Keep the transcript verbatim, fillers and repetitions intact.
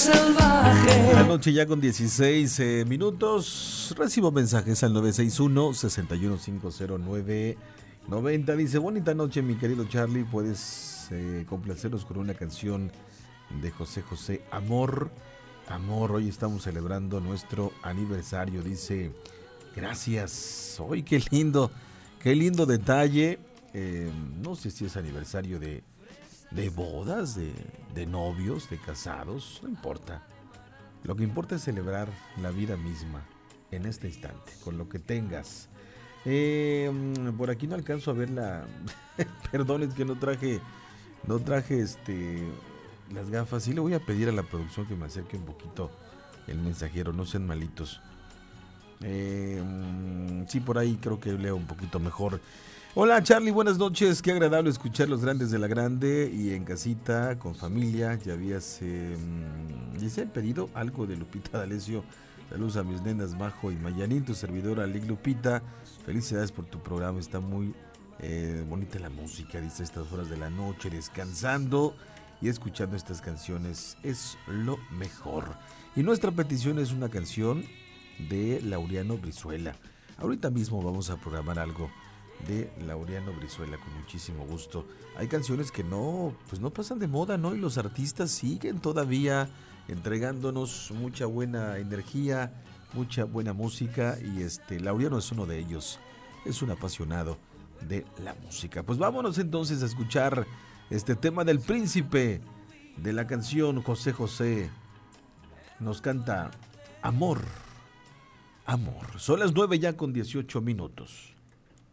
salvaje. La noche ya con dieciséis eh, minutos. Recibo mensajes al nueve seis uno, seis uno cinco cero nueve nueve cero. Dice: bonita noche, mi querido Charlie. Puedes eh, complacernos con una canción de José José. Amor, amor. Hoy estamos celebrando nuestro aniversario. Dice: gracias. Hoy qué lindo, qué lindo detalle. Eh, no sé si es aniversario de, de bodas, de, de novios, de casados. No importa. Lo que importa es celebrar la vida misma en este instante, con lo que tengas. Eh, por aquí no alcanzo a ver la... Perdón, es que no traje, no traje este, las gafas. Sí le voy a pedir a la producción que me acerque un poquito el mensajero, no sean malitos. Eh, sí, por ahí creo que leo un poquito mejor. Hola Charlie, buenas noches, qué agradable escuchar Los Grandes de la Grande y en casita, con familia. Ya habías, eh, dice, he pedido algo de Lupita D'Alessio. Saludos a mis nenas Majo y Mayanín, tu servidora Lick Lupita. Felicidades por tu programa, está muy eh, bonita la música, dice, estas horas de la noche, descansando y escuchando estas canciones es lo mejor. Y nuestra petición es una canción de Laureano Brizuela. Ahorita mismo vamos a programar algo de Laureano Brizuela con muchísimo gusto. Hay canciones que no, pues no pasan de moda, ¿no? Y los artistas siguen todavía entregándonos mucha buena energía, mucha buena música, y este Laureano es uno de ellos. Es un apasionado de la música. Pues vámonos entonces a escuchar este tema del Príncipe, de la canción José José. Nos canta Amor, Amor. Son las nueve ya con dieciocho minutos.